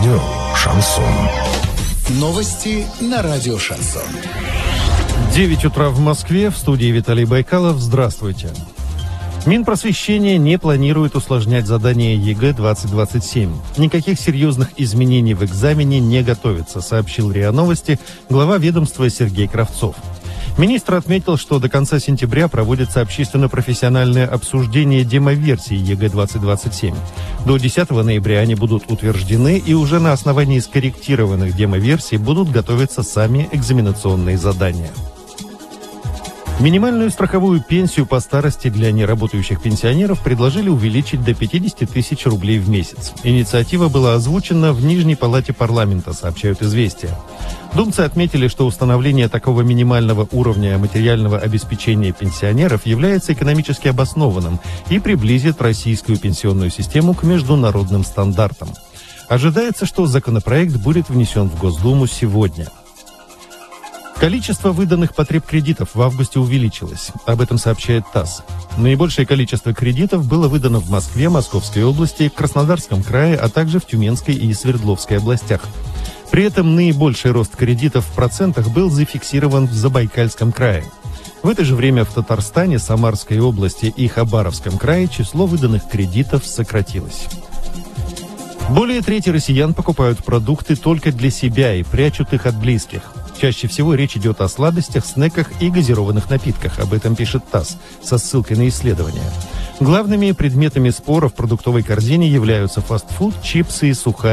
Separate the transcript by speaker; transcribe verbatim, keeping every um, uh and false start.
Speaker 1: Радио «Шансон».
Speaker 2: Новости на радио «Шансон».
Speaker 3: девять утра в Москве. В студии Виталий Байкалов. Здравствуйте. Минпросвещение не планирует усложнять задание ЕГЭ двадцать двадцать семь. Никаких серьезных изменений в экзамене не готовится, сообщил РИА Новости глава ведомства Сергей Кравцов. Министр отметил, что до конца сентября проводится общественно-профессиональное обсуждение демоверсии ЕГЭ двадцать двадцать семь. До десятого ноября они будут утверждены, и уже на основании скорректированных демоверсий будут готовиться сами экзаменационные задания. Минимальную страховую пенсию по старости для неработающих пенсионеров предложили увеличить до пятьдесят тысяч рублей в месяц. Инициатива была озвучена в Нижней палате парламента, сообщают «Известия». Думцы отметили, что установление такого минимального уровня материального обеспечения пенсионеров является экономически обоснованным и приблизит российскую пенсионную систему к международным стандартам. Ожидается, что законопроект будет внесен в Госдуму сегодня. Количество выданных потребкредитов в августе увеличилось. Об этом сообщает ТАСС. Наибольшее количество кредитов было выдано в Москве, Московской области, Краснодарском крае, а также в Тюменской и Свердловской областях. При этом наибольший рост кредитов в процентах был зафиксирован в Забайкальском крае. В это же время в Татарстане, Самарской области и Хабаровском крае число выданных кредитов сократилось. Более трети россиян покупают продукты только для себя и прячут их от близких. Чаще всего речь идет о сладостях, снеках и газированных напитках. Об этом пишет ТАСС со ссылкой на исследования. Главными предметами спора в продуктовой корзине являются фастфуд, чипсы и сухарики.